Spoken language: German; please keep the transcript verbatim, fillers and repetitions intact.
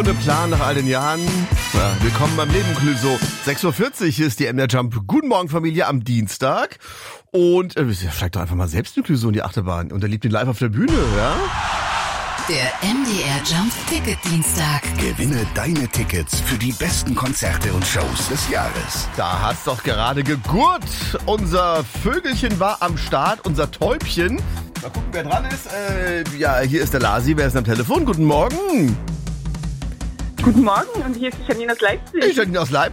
ohne Plan nach all den Jahren. Ja, willkommen beim Leben, Clüso. sechs Uhr vierzig, hier ist die M D R Jump. Guten Morgen, Familie, am Dienstag. Und äh, steigt doch einfach mal selbst mit Clüso in die Achterbahn und erlebt ihn live auf der Bühne, ja? Der M D R Jump Ticket Dienstag. Gewinne deine Tickets für die besten Konzerte und Shows des Jahres. Da hat's doch gerade gegurrt. Unser Vögelchen war am Start, unser Täubchen. Mal gucken, wer dran ist. Äh, ja, hier ist der Lasi. Wer ist am Telefon? Guten Morgen. Guten Morgen und hier ist die Janine aus Leipzig. Ich Janine aus Leipzig.